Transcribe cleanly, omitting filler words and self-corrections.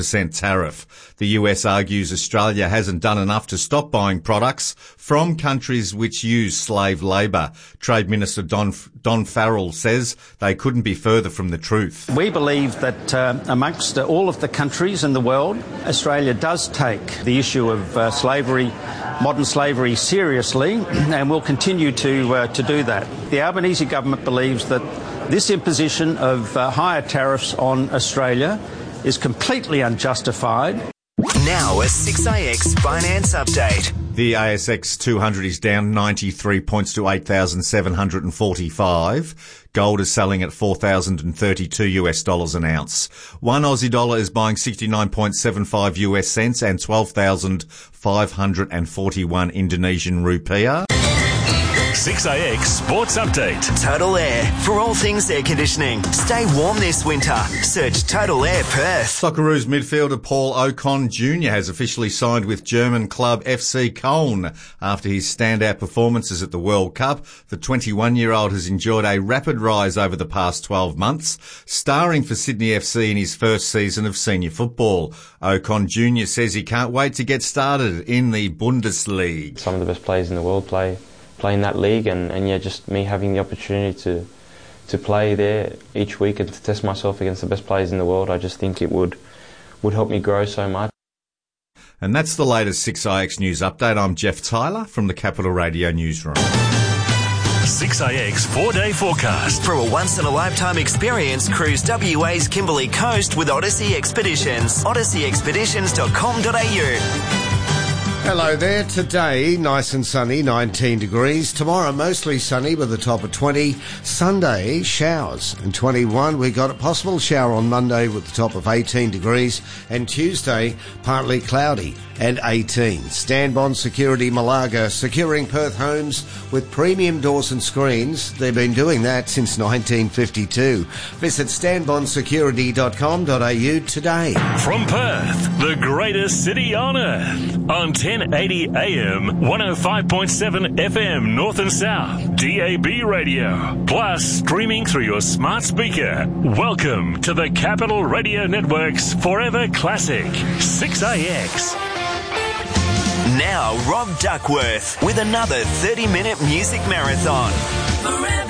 tariff. The US argues Australia hasn't done enough to stop buying products from countries which use slave labour. Trade Minister Don Farrell says they couldn't be further from the truth. We believe that amongst all of the countries in the world, Australia does take the issue of slavery, modern slavery, seriously, and will continue to do that. The Albanese government believes that this imposition of higher tariffs on Australia is completely unjustified. Now a 6AX Finance Update. The ASX 200 is down 93 points to 8,745. Gold is selling at $4,032 an ounce. One Aussie dollar is buying 69.75 US cents and 12,541 Indonesian rupiah. 6AX Sports Update. Total Air. For all things air conditioning. Stay warm this winter. Search Total Air Perth. Socceroos midfielder Paul Ocon Jr. has officially signed with German club FC Köln after his standout performances at the World Cup. The 21-year-old has enjoyed a rapid rise over the past 12 months, starring for Sydney FC in his first season of senior football. Ocon Jr. says he can't wait to get started in the Bundesliga. Some of the best players in the world play in that league, and yeah, just me having the opportunity to play there each week and to test myself against the best players in the world, I just think it would help me grow so much. And that's the latest 6IX News Update. I'm Jeff Tyler from the Capital Radio Newsroom. 6AX 4-day forecast. For a once-in-a-lifetime experience, cruise WA's Kimberley Coast with Odyssey Expeditions. odysseyexpeditions.com.au. Hello there. Today, nice and sunny, 19 degrees. Tomorrow, mostly sunny with a top of 20. Sunday, showers and 21. We got a possible shower on Monday with the top of 18 degrees. And Tuesday, partly cloudy and 18. Stanbond Security Malaga, securing Perth homes with premium doors and screens. They've been doing that since 1952. Visit stanbondsecurity.com.au today. From Perth, the greatest city on earth, on 1080 AM, 105.7 FM North and South, DAB radio, plus streaming through your smart speaker. Welcome to the Capital Radio Network's Forever Classic, 6AX. Now, Rob Duckworth with another 30-minute music marathon. Forever.